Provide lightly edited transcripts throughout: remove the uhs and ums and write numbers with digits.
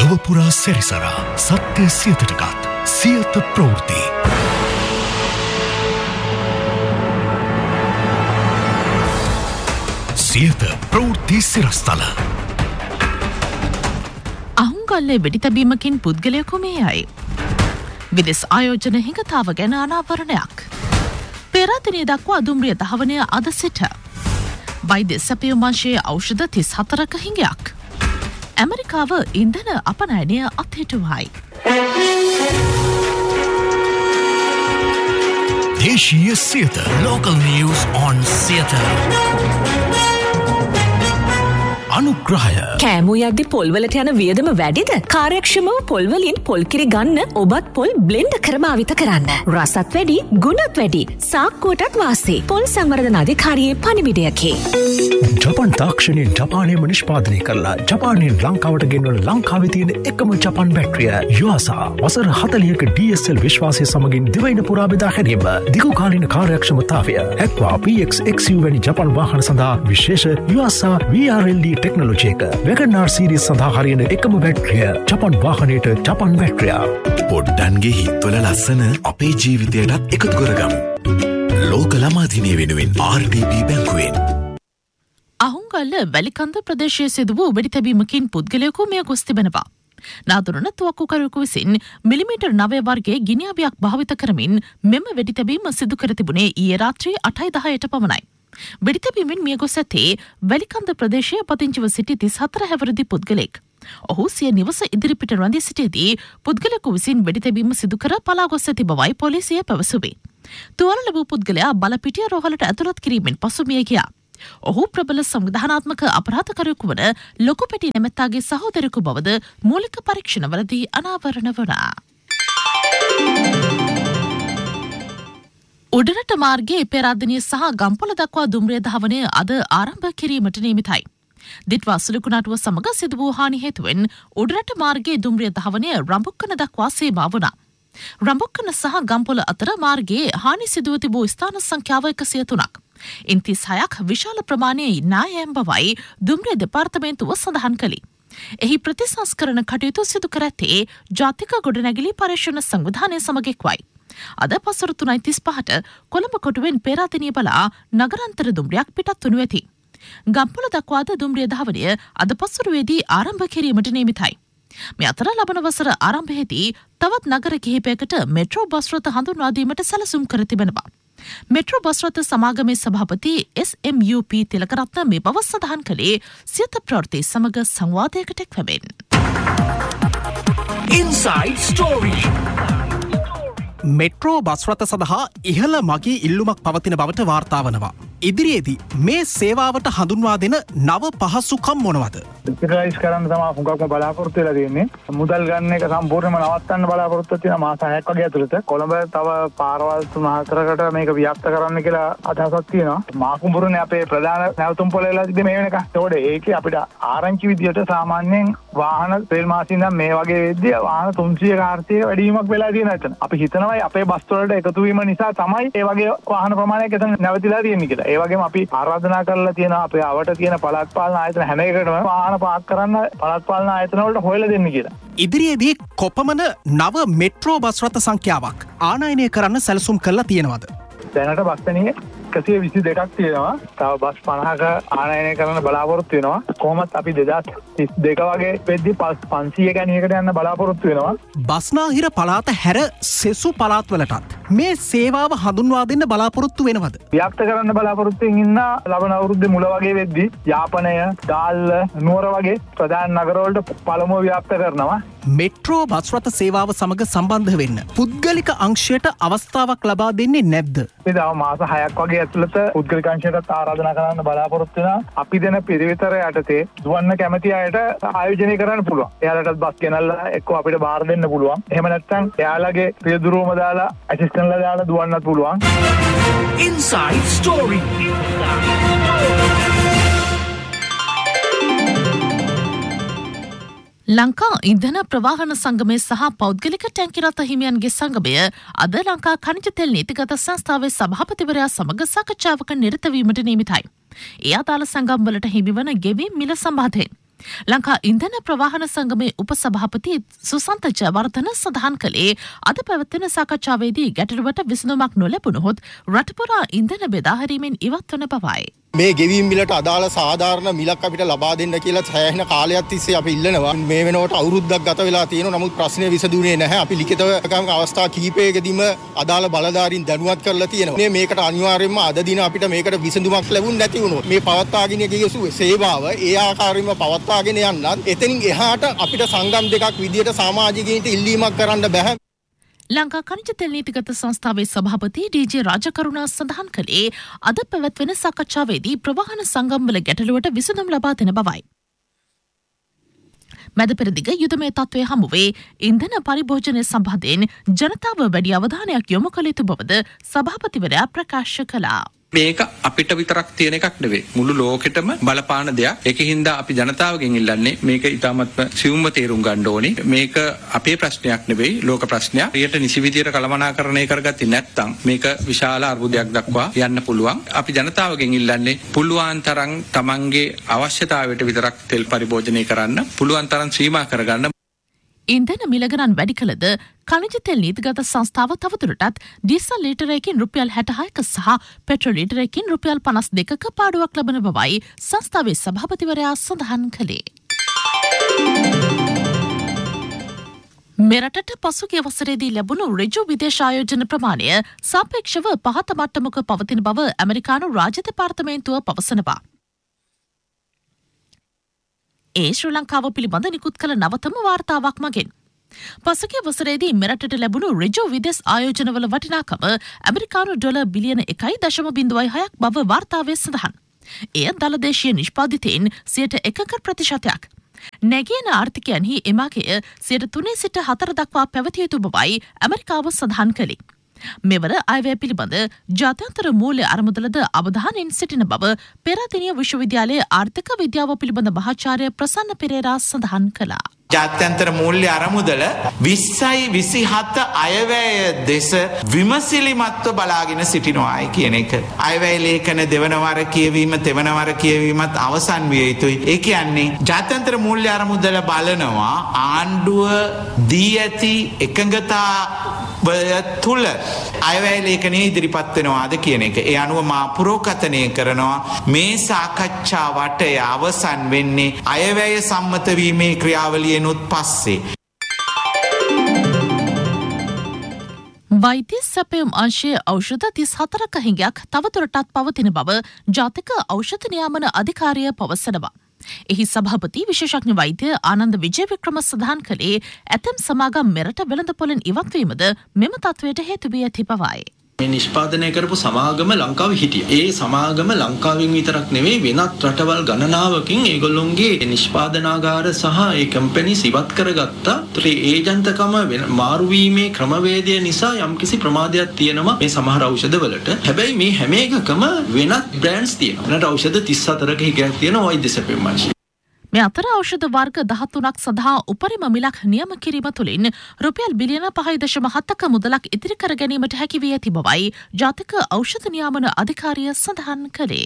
ලොවපුරා සැරිසරා සත්‍ය සියතටගත් සියත ප්‍රවෘත්ති. සියත ප්‍රවෘත්ති සිරස්තල. අහුන්ගල්ලේ වෙඩි තැබීමකින් පුද්ගලයෙකු මේ යයි. විදෙස් ආයෝජන හිඟතාව ගැන අනාවරණයක්. පෙරදිනේ දක්වා දුම්රිය දහවනය අද සිට. වෛද්‍ය සැපයුම් අංශයේ ඖෂධ 34ක හිඟයක්. ඇමරිකාව ඉන්ධන අපනයනය අත්හිටුවයි. දේශීය Siyatha local news on Siyatha. අනුග්‍රහය. කෑමු යද්දි පොල්වලට යන වියදම වැඩිද? කාර්යක්ෂමව පොල්වලින් පොල්කිරි ගන්න ඔබත් පොල් බ්ලෙන්ඩ් කර භාවිත කරන්න. රසත් වැඩි, ගුණත් වැඩි. සාක්කුවටත් වාසි. පොල් සංවර්ධන අධිකාරියේ පණිවිඩයකි. ජපාන් තාක්ෂණයෙන් ජපානයේම නිෂ්පාදනය කරලා ජපානයෙන් ලංකාවට ගෙන්වන ලංකාවේ තියෙන එකම ජපාන් බැටරිය යුආසා වසර 40ක DSL විශ්වාසය සමගින් දිවයින පුරා බෙදා හැරීම. දිගුකාලීන කාර්යක්ෂමතාවය ඇක්වා PXXU වැනි ජපාන් වාහන සඳහා විශේෂ යුආසා VRLD ටෙක්නොලොජි එක. වෙගනාර් සීරීස් සඳහා හරියන එකම බැටරිය ජපාන් වාහනයට ජපාන් බැටරිය. පොඩ්ඩන්ගේ හිත්වල ලස්සන අපේ ජීවිතයටත් එකතු කරගමු. ලෝක ළමා දිනය වෙනුවෙන් RDB බැංකුවෙන්. අහුන්ගල්ල වැලිකන්ද ප්‍රදේශයේ සිදු වූ වෙඩි තැබීමකින් පුද්ගලයෙකු මිය ගොස් තිබෙනවා. නාදුරන තුවක්කුකරුවෙකු විසින් මිලිමීටර් 9 වර්ගයේ ගිනිඅබියක් භාවිත කරමින් මෙම වෙඩි තැබීම සිදු කර තිබුණේ ඊයේ රාත්‍රී 8:10ට පමණයි. වෙඩි තැබීමෙන් මිය ගොස් ඇත්තේ වැලිකන්ද ප්‍රදේශයේ පදිංචිව සිටි 34 හැවිරිදි පුද්ගලයෙක්. ඔහු සිය නිවස ඉදිරිපිට රැඳී සිටියේදී පුද්ගලයෙකු විසින් වෙඩි තැබීම සිදු කර පලා ගොස් ඇති බවයි පොලිසිය පැවසුවේ. තුවාල ලැබූ පුද්ගලයා බලපිටිය රෝහලට ඇතුළත් කිරීමෙන් පසු මිය ගියා. ඔහු ප්‍රබල සංවිධානාත්මක අපරාධකරුවෙකු වන ලොකුපැටි නැමැත්තාගේ සහෝදරයෙකු බවද මූලික පරීක්ෂණවලදී අනාවරණ වුණා. උඩරට මාර්ගයේ පෙරදිනිය සහ ගම්පොළ දක්වා දුම්රිය ධාවනය අද ආරම්භ කිරීමට නියමිතයි. දිට්වා සුළුකුණාටුව සමග සිදු වූ හානි හේතුවෙන් උඩරට මාර්ගයේ දුම්රිය ධාවනය රඹුක්කන දක්වා සීමා වුණා. රඹුක්කන සහ ගම්පොළ අතර මාර්ගයේ හානි සිදුව තිබූ ස්ථාන සංඛ්‍යාව 103ක්. ඉන් 36ක් විශාල ප්‍රමාණයේ නායම් බවයි දුම්රිය දෙපාර්තමේන්තුව සඳහන් කළේ. එහි ප්‍රතිසංස්කරණ කටයුතු සිදු කර ඇත්තේ ජාතික ගොඩනැගිලි පරීක්ෂණ සංවිධානය සමග එක්වයි. අද පසර 3:35ට කොළඹ කොටුවෙන් පෙරදිනිය බලා නගරාන්තර දුම්රියක් පිටත් වනු ඇති. ගම්පොළ දක්වාද දුම්රිය ධාවනය අද පසුරුවේදී ආරම්භ කිරීමට නියමිතයි. මේ අතර ලබන වසර ආරම්භයේදී තවත් නගර කිහිපයකට මෙට්‍රෝ බස් රථ හඳුන්වා දීමට සැලසුම් කර තිබෙනවා. මෙට්‍රෝ බස් රථ සමාගමේ සභාපති SMUP තිලකරත්න මේ බව සඳහන් කළේ සියත ප්‍රවෘත්ති සමග සංවාදයකට එක්වමින්. Inside Story. මෙට්‍රෝ බස් රථ සඳහා ඉහළ මගී ඉල්ලුමක් පවතින බවට වාර්තා වනවා. ඉදිරියේදී මේ සේවාවට හඳුන්වා දෙන නව පහසුකම් මොනවද? ඩිජිටලයිස් කරන්න තමයි හුඟක්ම බලාපොරොත්තු වෙලා තියෙන්නේ. මුදල් ගන්න එක සම්පූර්ණයෙන්ම නවත්තන්න බලාපොරොත්තු වෙන මාස 6ක් වගේ ඇතුළත කොළඹ තව පාරවල් 3-4කට මේක ව්‍යාප්ත කරන්න කියලා අදහසක් තියෙනවා. මාකුඹුරනේ අපේ ප්‍රධාන නැවතුම් පොළ වෙලා තිබෙන්නේ මේ වෙනකන්. ඒකෝට ඒකේ අපිට ආරංචි විදියට සාමාන්‍යයෙන් වාහන තෙල් මාසින් නම් මේ වගේ වෙද්දී වාහන 300 400 වැඩි වීමක් වෙලා තියෙනවා එතන. අපි හිතනවා අපේ බස් වලට එකතු වීම නිසා තමයි ඒ වගේ වාහන ප්‍රමාණයක් එතන නැවතිලා තියෙන්නේ කියලා. ඒ වගේම අපි ආරාධනා කරලා තියෙනවා අපේ අවට තියෙන පළාත් පාලන ආයතන හැම එකකටම වාහන පාක් කරන්න පළාත් පාලන ආයතන වලට හොයලා දෙන්න කියලා. ඉදිරියේදී කොපමණ නව මෙට්‍රෝ බස් රථ සංඛ්‍යාවක් ආනයනය කරන්න සැලසුම් කරලා තියෙනවද? දැනට බස් තැනියේ 122ක් තියෙනවා. තව බස් 50ක ආනයනය කරන්න බලාපොරොත්තු වෙනවා. කොහොමත් අපි 2032 වගේ වෙද්දී 500 ගණනයකට යන්න බලාපොරොත්තු වෙනවා. බස්නාහිර පළාත හැර සෙසු පළාත්වලටත් මේ සේවාව හඳුන්වා දෙන්න බලාපොරොත්තු වෙනවද? ව්‍යාප්ත කරන්න බලාපොරොත්තුෙන් ඉන්න ලබන අවුරුද්දේ මුල වගේ වෙද්දී යාපනය, ගාල්ල, නුවර වගේ ප්‍රධාන නගරවලට පළමුව ව්‍යාප්ත කරනවා. මෙට්‍රෝ බස් රථ සේවාව සමග සම්බන්ධ වෙන්න පුද්ගලික අංශයට අවස්ථාවක් ලබා දෙන්නේ නැද්ද? මේ තව මාස 6ක් වගේ ඇතුළත පුද්ගලික අංශයටත් ආරාධනා කරන්න බලාපොරොත්තු වෙනවා. අපි දෙන පිරිවිතර යටතේ දුවන්න කැමති අයට ආයෝජනය කරන්න පුළුවන්. එයාලටත් බස් ගෙනල්ලා එක්ක අපිට බාර දෙන්න පුළුවන්. එහෙම නැත්නම් එයාලගේ පියදුරුවම දාලා ඇසිස්ටන්ට්ලා දාලා දුවන්නත් පුළුවන්. Inside Story. ලංකා ඉන්ධන ප්‍රවාහන සංගමය සහ පෞද්ගලික ටැංකි රථ හිමියන්ගේ සංගමය අද ලංකා ඛනිජ තෙල් නීතිගත සංස්ථාවේ සභාපතිවරයා සමග සාකච්ඡාවක නිරත වීමට නියමිතයි. ඒ අදාළ සංගම්වලට හිමිවන ගෙවීම් මිල සම්බන්ධයෙන් ලංකා ඉන්ධන ප්‍රවාහන සංගමේ උපසභාපති සුසන්ත ජයවර්ධන සඳහන් කළේ අද පැවැත්වෙන සාකච්ඡාවේදී ගැටලුවට විසඳුමක් නොලැබුණහොත් රටපුරා ඉන්ධන බෙදාහැරීමෙන් ඉවත් වන බවයි. මේ ගෙවීම් මිලට අදාළ සාධාරණ මිලක් අපිට ලබා දෙන්න කියලා සෑහෙන කාලයක් තිස්සේ අපි ඉල්ලනවා. මේ වෙනකොට අවුරුද්දක් ගත වෙලා තියෙනවා. නමුත් ප්‍රශ්නේ විසඳුනේ නැහැ. අපි ලිඛිතව අවස්ථා කිහිපයකදීම අදාළ බලධාරීන් දැනුවත් කරලා තියෙනවා. මේකට අනිවාර්යයෙන්ම අද දින අපිට මේකට විසඳුමක් ලැබුණ නැති වුණොත් මේ පවත්වාගෙන ගිය සේවාව ඒ ආකාරයෙන්ම පවත්වාගෙන යන්නත් එතනින් එහාට අපිට සංගම් දෙකක් විදියට සමාජිකයින්ට ඉල්ලීමක් කරන්න බෑ. ලංකා කනිජ තෙල් නීතිගත සංස්ථාවේ සභාපති ඩී.ජේ රාජකරුණා සඳහන් කළේ අද පැවැත්වෙන සාකච්ඡාවේදී ප්‍රවාහන සංගම්වල ගැටලුවට විසඳුම් ලබා දෙන බවයි. මැද පෙරදිග යුදමය තත්ත්වය හමුවේ ඉන්ධන පරිභෝජනය සම්බන්ධයෙන් ජනතාව වැඩි අවධානයක් යොමු කළ යුතු බවද සභාපතිවරයා ප්‍රකාශ කළා. මේක අපිට විතරක් තියෙන එකක් නෙවෙයි. මුළු ලෝකෙටම බලපාන දෙයක්. ඒකින්ද අපි ජනතාවගෙන් ඉල්ලන්නේ මේක ඉතාමත්ම සියුම්ව තේරුම් ගන්න ඕනේ. මේක අපේ ප්‍රශ්නයක් නෙවෙයි ලෝක ප්‍රශ්නයක්. ඊට නිසි විදියට කළමනාකරණය කරගත්තේ නැත්නම් මේක විශාල අර්බුදයක් දක්වා යන්න පුළුවන්. අපි ජනතාවගෙන් ඉල්ලන්නේ පුළුවන් තරම් තමන්ගේ අවශ්‍යතාවයට විතරක් තෙල් පරිභෝජනය කරන්න. පුළුවන් තරම් සීමා කරගන්න. ඉන්ධන මිල ගණන් වැඩි කළද කනිජ තෙල් නීතිගත සංස්ථාව තවදුරටත් ඩීසල් ලීටරයකින් රුපියල් 66ක සහ පෙට්‍රල් ලීටරයකින් රුපියල් 52ක පාඩුවක් ලබන බවයි සංස්ථාවේ සභාපතිවරයා සඳහන් කළේ. මෙරටට පසුගිය වසරේදී ලැබුණු ඍජු විදේශ ආයෝජන ප්‍රමාණය සාපේක්ෂව පහත මට්ටමක පවතින බව ඇමරිකානු රාජ්‍ය දෙපාර්තමේන්තුව පවසනවා. ඒ ශ්‍රී ලංකාව පිළිබඳ නිකුත් කළ නවතම වාර්තාවක් මගින්. පසුගිය වසරේදී මෙරටට ලැබුණු ඍජු විදේශ ආයෝජනවල වටිනාකම ඇමරිකානු ඩොලර් බිලියන 1.06ක් බව වාර්තාවේ සඳහන්. එය දළදේශීය නිෂ්පාදිතයෙන් 1%ක්. නැගින ආර්ථිකයන්හි එමාගය 3% සිට 4 දක්වා පැවතිය යුතු බවයි ඇමරිකාව සඳහන් කළේ. මෙවර අයවැය පිළිබඳ ජාත්‍යන්තර මූල්‍ය අරමුදලද අවධානයෙන් සිටින බව පෙරදිනිය විශ්වවිද්‍යාලයේ ආර්ථික විද්‍යාව පිළිබඳ මහාචාර්ය ප්‍රසන්න පෙරේරා සඳහන් කළා. ජාත්‍යන්තර මූල්‍ය අරමුදල 20-27 අයවැය දෙස විමසිලිමත්ව බලාගෙන සිටිනවායි කියන එක. අයවැය ලේඛන දෙවනවර කියවීම තෙවනවර කියවීමත් අවසන් විය යුතුයි. ඒ කියන්නේ ජාත්‍යන්තර මූල්‍ය අරමුදල බලනවා ආණ්ඩුව දී ඇති එකඟතා තුළ අයවැය ලේඛනයේ ඉදිරිපත් වෙනවාද කියන එක. ඒ අනුව මා පුරෝකථනය කරනවා මේ සාකච්ඡා වටය අවසන් වෙන්නේ අයවැය සම්මත වීමේ ක්‍රියාවලියනොත් පස්සේ. වෛද්‍ය සැපයුම් අංශයේ ඖෂධ 34ක හිඟයක් තවදුරටත් පවතින බව ජාතික ඖෂධ නියාමන අධිකාරිය පවසනවා. එහි සභාපති විශේෂඥ වෛද්‍ය ආනන්ද විජේවික්‍රම සඳහන් කළේ ඇතැම් සමාගම් මෙරට වෙළඳපොළෙන් ඉවත්වීමද මෙම තත්ත්වයට හේතු වී ඇති බවයි. මේ නිෂ්පාදනය කරපු සමාගම ලංකාවේ හිටියා. ඒ සමාගම ලංකාවෙන් විතරක් නෙවෙයි වෙනත් රටවල් ගණනාවකින් ඒගොල්ලොන්ගේ නිෂ්පාදනාගාර සහ ඒ කම්පැනිස් ඉවත් කරගත්තා. ඒ ඒජන්තකම මාරු වීමේ ක්‍රමවේදය නිසා යම්කිසි ප්‍රමාදයක් තියෙනවා මේ සමහර ඖෂධවලට. හැබැයි මේ හැම එකකම වෙනත් බ්‍රෑන්ඩ්ස් තියෙනවා. වෙනත් ඖෂධ 34ක හිගයක් තියෙනවා වෛද්‍ය සැපයුම් අංශය. මේ අතර ඖෂධ වර්ග 13ක් සඳහා උපරිම මිලක් නියම කිරීම තුළින් රුපියල් බිලියන 5.7ක මුදලක් ඉදිරි කර ගැනීමට හැකි වී ඇති බවයි ජාතික ඖෂධ නියාමන අධිකාරිය සඳහන් කළේ.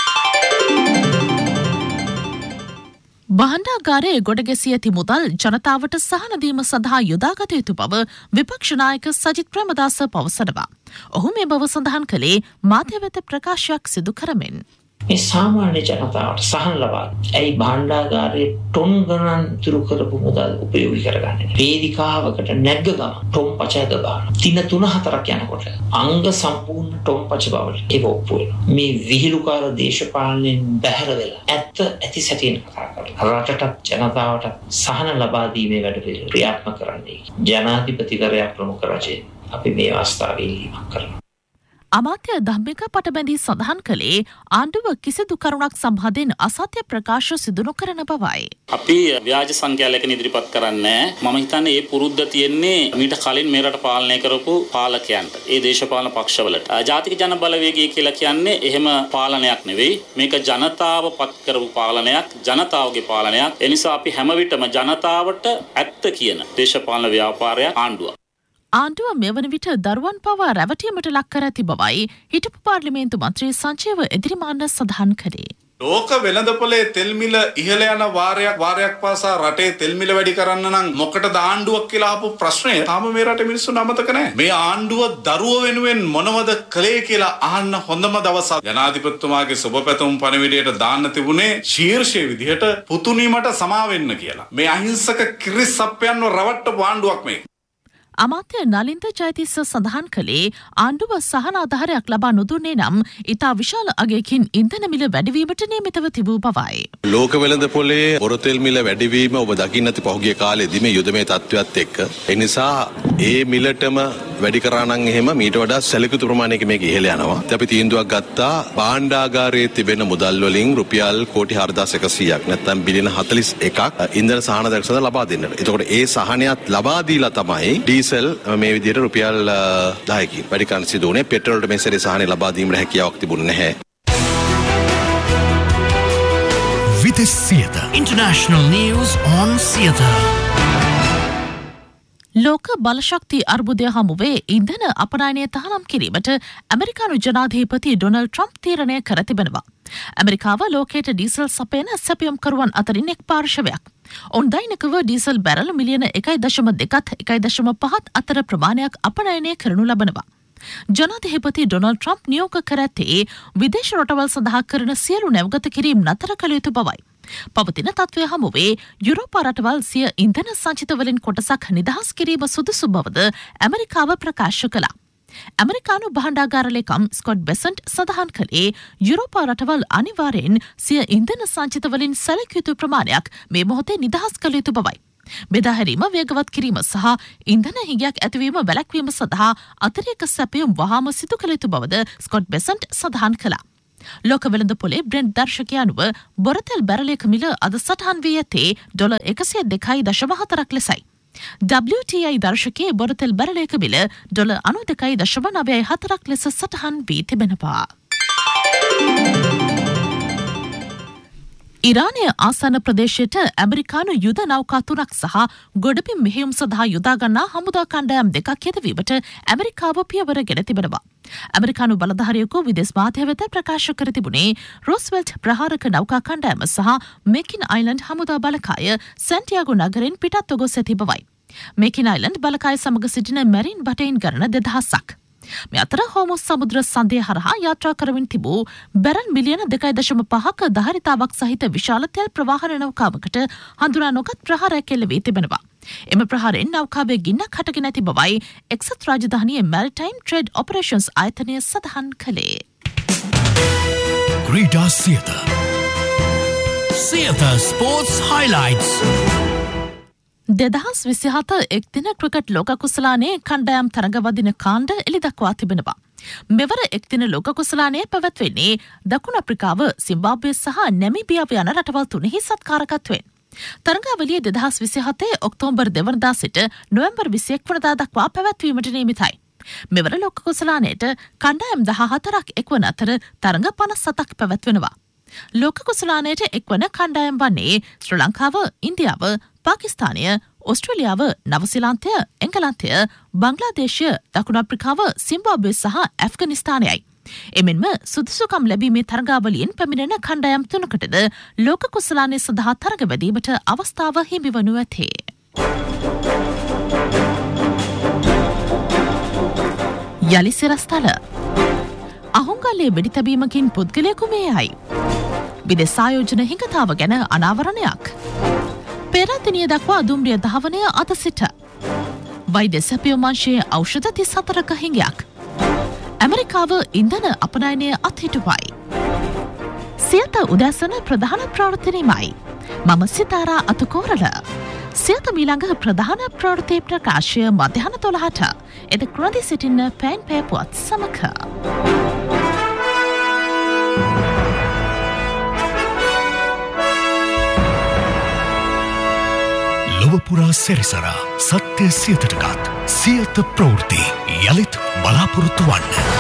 භාණ්ඩාගාරයේ ගොඩ ගැසී ඇති මුදල් ජනතාවට සහන දීම සඳහා යොදාගත යුතු බව විපක්ෂ නායක සජිත් ප්‍රේමදාස පවසනවා. ඔහු මේ බව සඳහන් කළේ මාධ්‍ය වෙත ප්‍රකාශයක් සිදු කරමින්. මේ සාමාන්‍ය ජනතාවට සහන ලබා ඇයි භාණ්ඩාගාරයේ ටොන් ගණන් ඉතුරු කරපු මුදල් උපයෝගී කරගන්නේ? වේදිකාවකට නැග්ග ගමන් ටොන් පච ඇද දාන. දින 3-4ක් යනකොට අංග සම්පූර්ණ ටොන් පච බවට ඒක ඔප්පු වෙනවා. මේ විහිළුකාර දේශපාලනයෙන් බැහැර වෙලා ඇත්ත ඇති සැටියෙන් කතා කරලා රටට ජනතාවට සහන ලබා දීමේ වැඩපිළිවෙල ක්‍රියාත්මක කරන්නේ ජනාධිපතිවරයා ප්‍රමුඛ රජය අපි මේ අවස්ථාවේ ඉල්ලීමක් කරනවා. අමාත්‍ය ධම්මික පටබැඳී සඳහන් කළේ ආණ්ඩුව කිසිදු කරුණක් සම්බන්ධයෙන් අසත්‍ය ප්‍රකාශ සිදු නොකරන බවයි. අපි ව්‍යාජ සංඛ්‍යාලයකින් ඉදිරිපත් කරන්නේ මම හිතන්නේ මේ පුරුද්ද තියෙන්නේ මීට කලින් මේ රට පාලනය කරපු පාලකයන්ට. ඒ දේශපාලන පක්ෂවලට. ජාතික ජන බලවේගය කියලා කියන්නේ එහෙම පාලනයක් නෙවෙයි. මේක ජනතාව පත් කරපු පාලනයක්, ජනතාවගේ පාලනයක්. ඒ නිසා අපි හැම විටම ජනතාවට ඇත්ත කියන දේශපාලන ව්‍යාපාරයක් ආණ්ඩුව. ආණ්ඩුව මෙවන විට දරුවන් පවා රැවටීමට ලක් කර ඇති බවයි හිටපු පාර්ලිමේන්තු මන්ත්‍රී සංජීව එදිරිමාන්න සඳහන් කළේ. ලෝක වෙළඳපොලේ තෙල් මිල ඉහළ යන වාරයක් පාසා රටේ තෙල් මිල වැඩි කරන්න නම් මොකටද ආණ්ඩුවක් කියලා අහපු ප්‍රශ්නය තාම මේ රටේ මිනිස්සුන්ට අමතක නැහැ. මේ ආණ්ඩුව දරුව වෙනුවෙන් මොනවද කළේ කියලා අහන්න හොඳම දවසක්. ජනාධිපතිතුමාගේ සුබපැතුම් පණිවිඩයට දාන්න තිබුණේ ශීර්ෂයේ විදිහට පුතුණි මට සමා වෙන්න කියලා. මේ අහිංසක කිරිස්සප්පයන්ව රවට්ටපු ආණ්ඩුවක් මේක. අමාත්‍ය නලින්ද ජයතිස්ස සඳහන් කළේ ආණ්ඩුව සහන ආධාරයක් ලබා නොදුන්නේ නම් ඉතා විශාල අගයකින් ඉන්ධන මිල වැඩිවීමට නියමිතව තිබූ බවයි. ලෝක වෙළඳපොලේ පොරතෙල් මිල වැඩිවීම ඔබ දකින්න ඇති පහුගිය කාලෙදී මේ යුදමේ තත්ත්වයක් එක්ක. ඒ නිසා ඒ මිලටම වැඩි කරා නම් එහෙම මීට වඩා සැලකියුතු ප්‍රමාණයක මේක ඉහළ යනවා. අපි තීන්දුවක් ගත්තා භාණ්ඩාගාරයේ තිබෙන මුදල් වලින් රුපියල් කෝටි 4100ක් නැත්නම් බිලියන 41ක් ඉන්ධන සහනයක් සඳහා ලබා දෙන්නට. එතකොට ඒ සහනයත් ලබා දීලා තමයි මේ විදිහට රුපියල් 10කින් වැඩි කරන්න සිදු වුණේ. පෙට්‍රෝල්ට මේ සැරේ සහනය ලබා දීමට හැකියාවක් තිබුණේ නැහැ. Vites Sieta International News on Sieta. ලෝක බලශක්ති අර්බුදය හමුවේ ඉන්ධන අපනයනය තහනම් කිරීමට ඇමරිකානු ජනාධිපති ඩොනල්ඩ් ට්‍රම්ප් තීරණය කර තිබෙනවා. ඇමරිකාව ලෝකයට ඩීසල් සපයන සැපයුම්කරුවන් අතරින් එක් පාර්ශවයක්. ඔවුන් දෛනිකව ඩීසල් බැරල් මිලියන 1.2ත් 1.5ත් අතර ප්‍රමාණයක් අපනයනය කරනු ලබනවා. ජනාධිපති ඩොනල්ඩ් ට්‍රම්ප් නියෝග කර ඇත්තේ විදේශ රටවල් සඳහා කරන සියලු නැවගත කිරීම් නතර කළ යුතු බවයි. පවතින තත්ත්වය හමුවේ යුරෝපා රටවල් සිය ඉන්ධන සංචිතවලින් කොටසක් නිදහස් කිරීම සුදුසු බවද ඇමරිකාව ප්‍රකාශ කළා. ඇමරිකානු භාණ්ඩාගාර ලේකම් ස්කොට් බෙසන්ට් සඳහන් කළේ යුරෝපා රටවල් අනිවාර්යෙන් සිය ඉන්ධන සංචිතවලින් සැලකිය යුතු ප්‍රමාණයක් මේ මොහොතේ නිදහස් කළ යුතු බවයි. බෙදාහැරීම වේගවත් කිරීම සහ ඉන්ධන හිගයක් ඇතිවීම වැළැක්වීම සඳහා අතිරේක සැපයුම් වහාම සිදු කළ යුතු බවද ස්කොට් බෙසන්ට් සඳහන් කළා. ලෝක වෙළඳපොලේ බ්‍රෙන්ට් දර්ශකය අනුව බොරතෙල් බැරලයක මිල අද සටහන් වී ඇත්තේ $102.4ක් ලෙසයි. WTI දර්ශකයේ බොරතෙල් බැරලයක මිල $92.94ක් ලෙස සටහන් වී තිබෙනවා. ඉරානය ආසන්න ප්‍රදේශයට ඇමරිකානු යුද නෞකා 3ක් සහ ගොඩබිම් මෙහෙයුම් සඳහා යොදාගන්නා හමුදා කණ්ඩායම් 2ක් යෙදවීමට ඇමරිකාව පියවර ගෙන තිබෙනවා. ඇමරිකානු බලධාරියෙකු විදේශ මාධ්‍ය වෙත ප්‍රකාශ කර තිබුණේ රෝස්වෙල්ට් ප්‍රහාරක නෞකා කණ්ඩායම සහ මේකින් අයිලන්ඩ් හමුදා බලකාය සැන්ටියාගෝ නගරෙන් පිටත්ව ගොස් ඇති බවයි. මේකින් අයිලන්ඩ් බලකාය සමග සිටින මැරින් බටයින් ගණන 2000ක්. මේ අතර හෝමුස් සමුද්‍ර සන්ධය හරහා යාත්‍රා කරමින් තිබූ බැරල් මිලියන 2.5ක ධාරිතාවක් සහිත විශාල තෙල් ප්‍රවාහන නෞකාවකට හඳුනා නොගත් ප්‍රහාරයක් එල්ල වී තිබෙනවා. එම ප්‍රහාරයෙන් නෞකාවේ ගින්නක් හටගෙන ඇති බවයි එක්සත් රාජධානියේ මැරිටයිම් ට්‍රේඩ් ඔපරේෂන්ස් ආයතනය සඳහන් කළේ. ක්‍රීඩා සියත ස්පෝර්ට්ස් හයිලයිට්ස්. 2027 එක්දින ක්‍රිකට් ලෝක කුසලානයේ කණ්ඩායම් තරඟවදින කාණ්ඩ එළිදක්වා තිබෙනවා. මෙවර එක්දින ලෝක කුසලානයේ පැවැත්වෙන්නේ දකුණු අප්‍රිකාව, සිම්බාබ්වේ සහ නැමිබියාව යන රටවල් තුනෙහි සත්කාරකත්වයෙන්. තරඟාවලිය 2027 ඔක්තෝබර් 2 වනදා සිට නොවැම්බර් 21 වනදා දක්වා පැවැත්වීමට නියමිතයි. මෙවර ලෝක කුසලානයට කණ්ඩායම් 14ක් එක්වන අතර තරඟ 57ක් පැවැත්වෙනවා. ලෝක කුසලානයට එක්වන කණ්ඩායම් වන්නේ ශ්‍රී ලංකාව, ඉන්දියාව, පාකිස්තානය, ඔස්ට්‍රේලියාව, නවසිලාන්තය, එංගලන්තය, බංග්ලාදේශය, දකුණු අප්‍රිකාව, සිම්බාබ්වේ සහ ඇෆ්ගනිස්තානයයි. එමෙන්ම සුදුසුකම් ලැබීමේ තරඟාවලියෙන් පැමිණෙන කණ්ඩායම් 3කටද ලෝක කුසලානය සඳහා තරඟ වැදීමට අවස්ථාව හිමිවනු ඇතේ. යලි සිරස්තල අහුංගල්ලේ වෙඩි තැබීමකින් පුද්ගලයෙකු මේ යයි. විදේශ ආයෝජන හිඟතාව ගැන අනාවරණයක්. පෙරදිනිය දක්වා දුම්රිය ධාවනය අද සිට. වෛද්‍ය සැපයුම් අංශයේ ඖෂධ 34ක හිඟයක්. ඇමරිකාව ඉන්ධන අපනයනය අත්හිටුවයි. සියත උදැසන ප්‍රධාන ප්‍රවෘත්තිනිමයි. මම සිතාරා අතුකෝරල. සියත මීළඟ ප්‍රධාන ප්‍රවෘත්ති ප්‍රකාශය මධ්‍යහන 12ට එද ක්‍රදි සිටින්න පෑන් පෑපුවත් සමක. ලොවපුරා සැරිසරා සත්‍ය සියතටගත් සියත ප්‍රවෘත්ති යළිත් බලාපොරොත්තු වන්න.